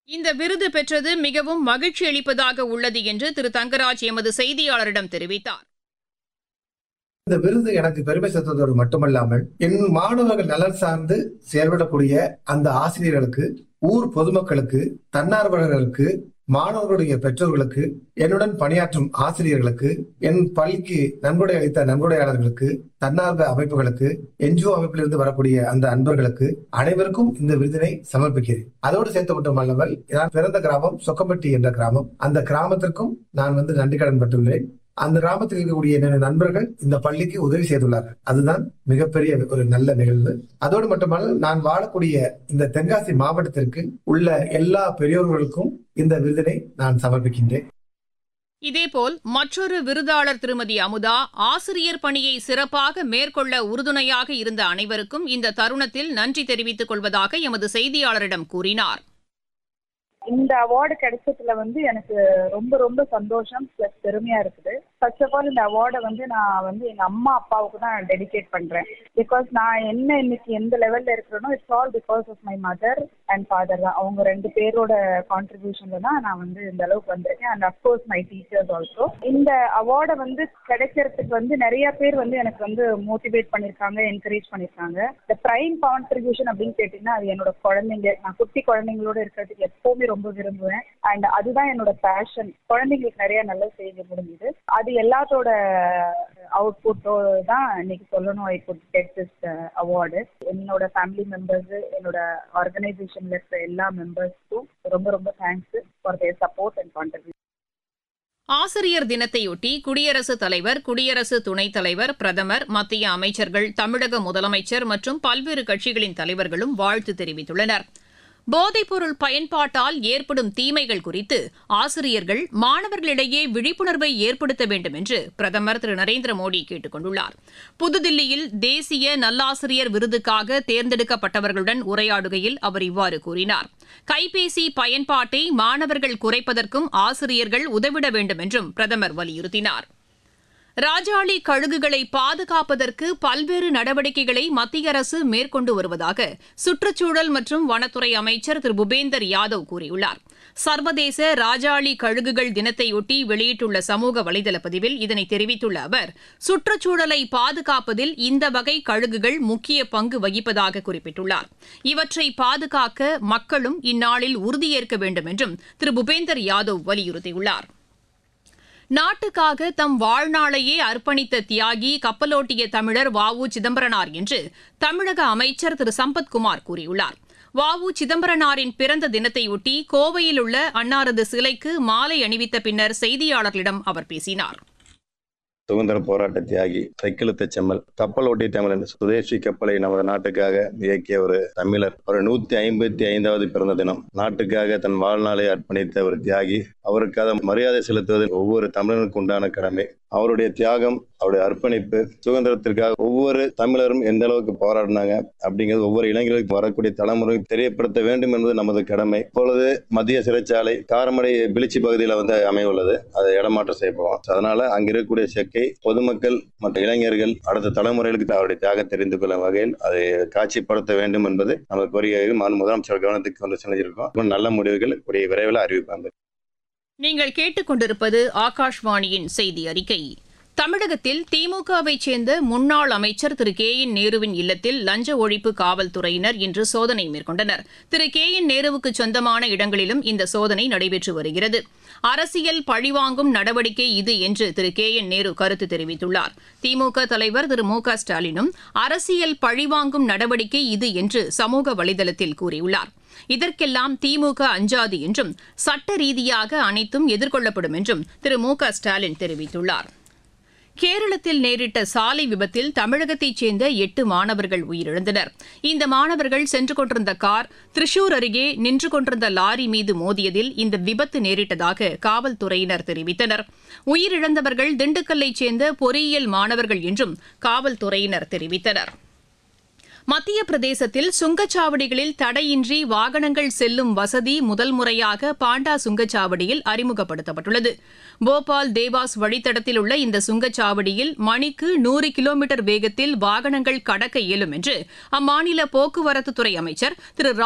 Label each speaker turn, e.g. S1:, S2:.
S1: இந்த விருது பெற்றது மிகவும் மகிழ்ச்சி அளிப்பதாக உள்ளது என்று திரு தங்கராஜ் எமது செய்தியாளரிடம் தெரிவித்தார்.
S2: இந்த விருது எனக்கு பெருமை சேர்த்ததோடு மட்டுமல்லாமல் என் மாணவர்கள் நலன் சார்ந்து செயல்படக்கூடிய அந்த ஆசிரியர்களுக்கு, ஊர் பொதுமக்களுக்கு, தன்னார்வலர்களுக்கு, மாணவர்களுடைய பெற்றோர்களுக்கு, என்னுடன் பணியாற்றும் ஆசிரியர்களுக்கு, என் பள்ளிக்கு நன்கொடை அளித்த நன்கொடையாளர்களுக்கு, தன்னார்வ அமைப்புகளுக்கு, என்ஜிஓ அமைப்பிலிருந்து வரக்கூடிய அந்த அன்பர்களுக்கு அனைவருக்கும் இந்த விருதினை சமர்ப்பிக்கிறேன். அதோடு சேர்த்து மட்டுமல்லாமல் நான் பிறந்த கிராமம் சொக்கம்பட்டி என்ற கிராமம். அந்த கிராமத்திற்கும் நான் நன்றி கடன் பட்டுள்ளேன். அந்த கிராமத்தில் இருக்கக்கூடிய என்னுடைய நண்பர்கள் இந்த பள்ளிக்கு உதவி செய்துள்ளார்கள். அதுதான் மிகப்பெரிய ஒரு நல்ல நிகழ்வு. அதோடு மட்டுமல்ல, நான் வாழக்கூடிய இந்த தென்காசி மாவட்டத்திற்கு உள்ள எல்லா பெரியோர்களுக்கும் இந்த விருதினை நான் சமர்ப்பிக்கின்றேன்.
S1: இதேபோல் மற்றொரு விருதாளர் திருமதி அமுதா, ஆசிரியர் பணியை சிறப்பாக மேற்கொள்ள உறுதுணையாக இருந்த அனைவருக்கும் இந்த தருணத்தில் நன்றி தெரிவித்துக் கொள்வதாக எமது செய்தியாளரிடம் கூறினார்.
S3: இந்த அவார்டு கிடைச்சதுல எனக்கு ரொம்ப ரொம்ப சந்தோஷம் பிளஸ் பெருமையா இருக்குது. ஃபர்ஸ்ட் ஆஃப் ஆல் இந்த அவார்டை நான் எங்க அம்மா அப்பாவுக்கு தான் டெடிகேட் பண்றேன். பிகாஸ் நான் இன்னைக்கு எந்த லெவல்ல இருக்கிறேனோ it's all because of my mother and father தான். அவங்க 2 பேரோட கான்ட்ரிபியூஷன்ல தான் நான் இந்த அளவுக்கு வந்திருக்கேன். And of course my teachers also. இந்த அவார்டை கிடைக்கிறதுக்கு நிறைய பேர் எனக்கு மோட்டிவேட் பண்ணிருக்காங்க, என்கரேஜ் பண்ணிருக்காங்க. இந்த பிரைம் கான்ட்ரிபியூஷன் அப்படின்னு கேட்டீங்கன்னா அது என்னோட குழந்தைங்க. நான் குட்டி குழந்தைங்களோட இருக்கிறதுக்கு எப்பவுமே ரொம்ப விரும்புவேன். அண்ட் அதுதான் என்னோட பேஷன். குழந்தைங்களுக்கு நிறைய நல்ல செய்ய முடிஞ்சது. அது எல்லாத்தோட அவுட்புட்டோ தான் இன்னைக்கு சொல்லணும். I could get this award. என்னோட ஃபேமிலி மெம்பர்ஸ், என்னோட ஆர்கனைசேஷன்ல இருக்கிற எல்லா மெம்பர்ஸ்க்கும் ரொம்ப ரொம்ப thanks for their support and contribution.
S1: ஆசிரியர் தினத்தையொட்டி குடியரசுத் தலைவர், குடியரசு துணைத் தலைவர், பிரதமர், மத்திய அமைச்சர்கள், தமிழக முதலமைச்சர் மற்றும் பல்வேறு கட்சிகளின் தலைவர்களும் வாழ்த்து தெரிவித்துள்ளனர். போதைப்பொருள் பயன்பாட்டால் ஏற்படும் தீமைகள் குறித்து ஆசிரியர்கள் மாணவர்களிடையே விழிப்புணர்வை ஏற்படுத்த வேண்டும் என்று பிரதமர் திரு நரேந்திர மோடி கேட்டுக் கொண்டுள்ளார். புதுதில்லியில் தேசிய நல்லாசிரியர் விருதுக்காக தேர்ந்தெடுக்கப்பட்டவர்களுடன் உரையாடுகையில் அவர் இவ்வாறு கூறினார். கைபேசி பயன்பாட்டை மாணவர்கள் குறைப்பதற்கும் ஆசிரியர்கள் உதவிட வேண்டும் என்றும் பிரதமர் வலியுறுத்தினார். ராஜாளி கழுகுகளை பாதுகாப்பதற்கு பல்வேறு நடவடிக்கைகளை மத்திய அரசு மேற்கொண்டு வருவதாக சுற்றுச்சூழல் மற்றும் வனத்துறை அமைச்சர் திரு பூபேந்தர் யாதவ் கூறியுள்ளார். சர்வதேச ராஜாளி கழுகுகள் தினத்தையொட்டி வெளியிட்டுள்ள சமூக வலைதள பதிவில் இதனை தெரிவித்துள்ள அவர், சுற்றுச்சூழலை பாதுகாப்பதில் இந்த வகை கழுகுகள் முக்கிய பங்கு வகிப்பதாக குறிப்பிட்டுள்ளார். இவற்றை பாதுகாக்க மக்களும் இந்நாளில் உறுதியேற்க வேண்டும் என்றும் திரு பூபேந்தர் யாதவ் வலியுறுத்தியுள்ளார். நாட்டுக்காக தம் வாழ்நாளையே அர்ப்பணித்த தியாகி கப்பலோட்டிய தமிழர் வ.உ. சிதம்பரனார் என்று தமிழக அமைச்சர் திரு சம்பத்குமார் கூறியுள்ளார். வ.உ. சிதம்பரனாரின் பிறந்த தினத்தையொட்டி கோவையில் உள்ள அன்னாரது சிலைக்கு மாலை அணிவித்த பின்னர் செய்தியாளர்களிடம் அவர் பேசினார்.
S4: சுதந்திர போராட்ட தியாகி, தைக்கிழுத்த செம்மல், கப்பல் ஓட்டிய தமிழன், சுதேசி கப்பலை நமது நாட்டுக்காக இயக்கிய ஒரு தமிழர். ஒரு 155வது பிறந்த தினம். நாட்டுக்காக தன் வாழ்நாளை அர்ப்பணித்த ஒரு தியாகி. அவருக்காக மரியாதை செலுத்துவது ஒவ்வொரு தமிழனுக்கு உண்டான கடமை. அவருடைய தியாகம், அவருடைய அர்ப்பணிப்பு, சுதந்திரத்திற்காக ஒவ்வொரு தமிழரும் எந்த அளவுக்கு போராடினாங்க அப்படிங்கிறது ஒவ்வொரு இளைஞர்களுக்கு வரக்கூடிய தலைமுறைக்கு தெரியப்படுத்த வேண்டும் என்பது நமது கடமை. இப்பொழுது மத்திய சிறைச்சாலை காரமடை பிளிச்சி பகுதியில் அமையுள்ளது. அதை இடமாற்றம் செய்யப்போம். அதனால அங்க இருக்கக்கூடிய செக்கை பொதுமக்கள் மற்றும் இளைஞர்கள் அடுத்த தலைமுறைகளுக்கு அவருடைய தியாகம் தெரிந்து கொள்ளும் வகையில் அதை காட்சிப்படுத்த வேண்டும் என்பது நமது கோரிக்கைகள் முதலமைச்சர் கவனத்துக்கு வந்து சென்றிருக்கோம். நல்ல முடிவுகள் கூடிய விரைவில் அறிவிப்பாங்க.
S1: நீங்கள் கேட்டுக்கொண்டிருப்பது ஆகாஷ்வாணியின் செய்தி அறிக்கை. தமிழகத்தில் திமுகவைச் சேர்ந்த முன்னாள் அமைச்சர் திரு கே என் நேருவின் இல்லத்தில் லஞ்ச ஒழிப்பு காவல்துறையினர் இன்று சோதனை மேற்கொண்டனர். திரு கே என் நேருவுக்கு சொந்தமான இடங்களிலும் இந்த சோதனை நடைபெற்று வருகிறது. அரசியல் பழிவாங்கும் நடவடிக்கை இது என்று திரு கே என் நேரு கருத்து தெரிவித்துள்ளார். திமுக தலைவர் திரு மு க ஸ்டாலினும் அரசியல் பழிவாங்கும் நடவடிக்கை இது என்று சமூக வலைதளத்தில் கூறியுள்ளார். இதற்கெல்லாம் திமுக அஞ்சாது என்றும் சட்ட ரீதியாக அனைத்தும் எதிர்கொள்ளப்படும் என்றும் திரு மு க ஸ்டாலின் தெரிவித்துள்ளார். கேரளத்தில் நேரிட்ட சாலை விபத்தில் தமிழகத்தைச் சேர்ந்த 8 மாணவர்கள் உயிரிழந்தனர். இந்த மாணவர்கள் சென்று கொண்டிருந்த கார் திரிசூர் அருகே நின்று கொண்டிருந்த லாரி மீது மோதியதில் இந்த விபத்து நேரிட்டதாக காவல்துறையினர் தெரிவித்தனர். உயிரிழந்தவர்கள் திண்டுக்கல்லைச் சேர்ந்த பொறியியல் மாணவர்கள் என்றும் காவல்துறையினர் தெரிவித்தனர். மத்திய பிரதேசத்தில் சுங்கச்சாவடிகளில் தடையின்றி வாகனங்கள் செல்லும் வசதி முதல் முறையாக பாண்டா சுங்கச்சாவடியில் அறிமுகப்படுத்தப்பட்டுள்ளது. போபால் தேவாஸ் வழித்தடத்தில் உள்ள இந்த சுங்கச்சாவடியில் மணிக்கு 100 கிலோமீட்டர் வேகத்தில் வாகனங்கள் கடக்க இயலும் என்று அம்மாநில போக்குவரத்துத்துறை அமைச்சர் திரு